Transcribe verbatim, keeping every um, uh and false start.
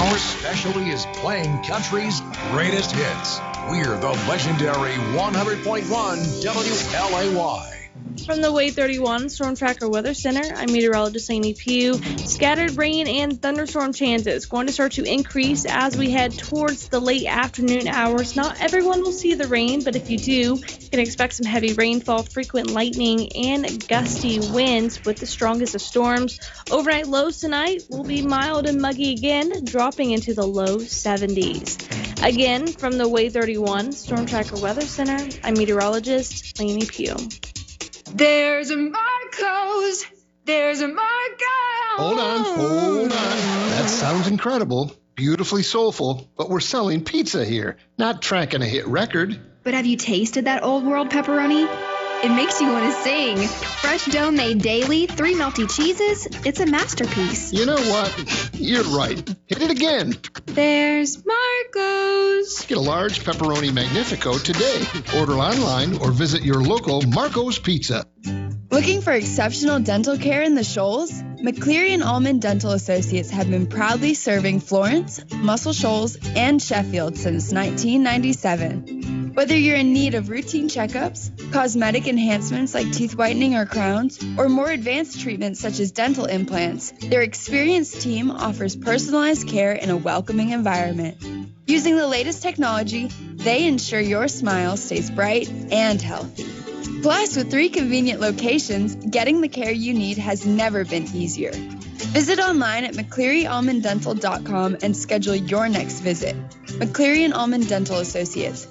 Our specialty is playing country's greatest hits. We're the legendary one hundred point one W L A Y. From the Wave thirty-one Storm Tracker Weather Center, I'm meteorologist Lainey Pugh. Scattered rain and thunderstorm chances going to start to increase as we head towards the late afternoon hours. Not everyone will see the rain, but if you do, you can expect some heavy rainfall, frequent lightning, and gusty winds with the strongest of storms. Overnight lows tonight will be mild and muggy again, dropping into the low seventies. Again, from the Wave thirty-one Storm Tracker Weather Center, I'm meteorologist Lainey Pugh. There's a Marco's, there's a Marco's. Hold on, hold on. That sounds incredible, beautifully soulful, but we're selling pizza here, not tracking a hit record. But have you tasted that old world pepperoni? It makes you want to sing. Fresh dough made daily, three melty cheeses. It's a masterpiece. You know what? You're right. Hit it again. There's Marco's. Get a large pepperoni magnifico today. Order online or visit your local Marco's Pizza. Looking for exceptional dental care in the Shoals? McCleary and Allman Dental Associates have been proudly serving Florence, Muscle Shoals, and Sheffield since nineteen ninety-seven. Whether you're in need of routine checkups, cosmetic enhancements like teeth whitening or crowns, or more advanced treatments such as dental implants, their experienced team offers personalized care in a welcoming environment. Using the latest technology, they ensure your smile stays bright and healthy. Plus, with three convenient locations, getting the care you need has never been easier. Visit online at mccleary allman dental dot com and schedule your next visit. McCleary and Allman Dental Associates,